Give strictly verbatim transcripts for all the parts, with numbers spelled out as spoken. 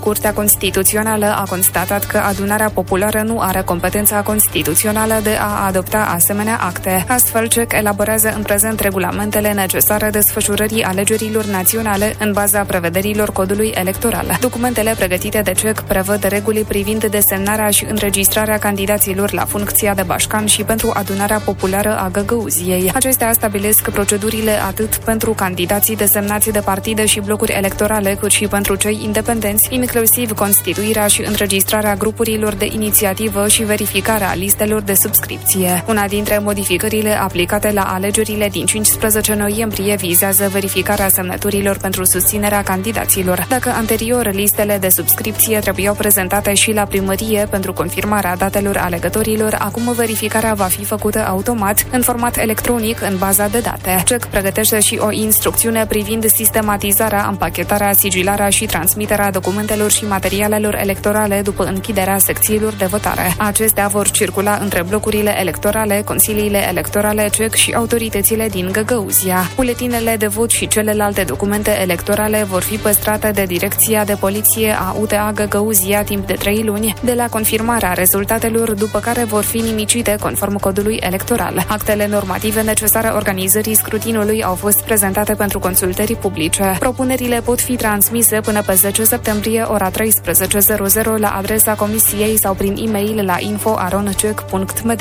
Curtea Constituțională a constatat că adunarea populară nu are competența constituțională de a adopta asemenea acte. Astfel, C E C elaborează în prezent regulamentele necesare desfășurării alegerilor naționale în baza prevederilor codului electoral. Documentele pregătite de C E C prevăd reguli privind desemnarea și înregistrarea candidaților la funcția de bașcan și pentru adunarea populară a Găgăuziei. Acestea stabilesc procedurile atât pentru candidații desemnați de partide și blocuri electorale, cât și pentru cei independenți, inclusiv constituirea și înregistrarea grupurilor de inițiativă și verificarea listelor de subscripție. Una dintre modificările aplicate la alegerile din cincisprezece noiembrie vizează verificarea semnăturilor pentru susținerea candidaților. Dacă anterior listele de subscripție trebuiau prezentate și la primărie pentru confirmarea datelor alegătorilor, acum verificarea va fi făcută automat în format electronic în baza de date. C E C pregătește și o instrucțiune privind sistematizarea, împachetarea, sigilarea și transmiterea documentelor și materialelor electorale după închiderea secțiilor de votare. Acestea vor circula între blocurile electorale, consiliile electorale C E C și autoritățile din Găgăuzia. Buletinele de vot și celelalte documente electorale vor fi păstrate de Direcția de Poliție a U T A Găgăuzia timp de trei luni, de la confirmarea rezultatelor, după care vor fi nimicite conform codului electoral. Actele normative necesare organizării scrutinului au fost prezentate pentru consultări publice. Propunerile pot fi transmise până pe zece septembrie, ora treisprezece la adresa Comisiei sau prin e-mail la info arond cec punct m d.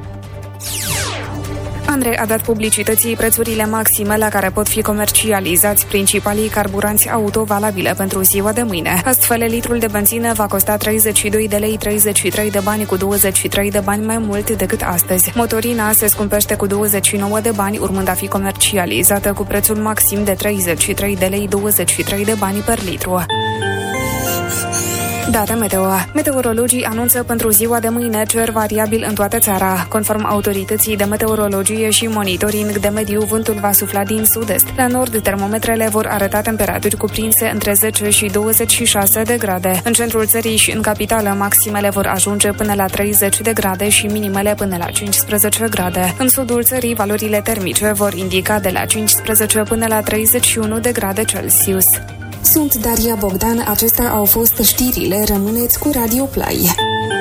ANRE a dat publicității prețurile maxime la care pot fi comercializați principalii carburanți auto valabile pentru ziua de mâine. Astfel, litrul de benzină va costa treizeci și doi de lei treizeci și trei de bani, cu douăzeci și trei de bani mai mult decât astăzi. Motorina se scumpește cu douăzeci și nouă de bani, urmând a fi comercializată cu prețul maxim de treizeci și trei de lei douăzeci și trei de bani per litru. Date meteo. Meteorologii anunță pentru ziua de mâine cer variabil în toată țara. Conform autorității de meteorologie și monitoring de mediu, vântul va sufla din sud-est. La nord, termometrele vor arăta temperaturi cuprinse între zece și douăzeci și șase de grade. În centrul țării și în capitală, maximele vor ajunge până la treizeci de grade și minimele până la cincisprezece grade. În sudul țării, valorile termice vor indica de la cincisprezece până la treizeci și unu de grade Celsius. Sunt Daria Bogdan, acestea au fost știrile, rămâneți cu Radio Play.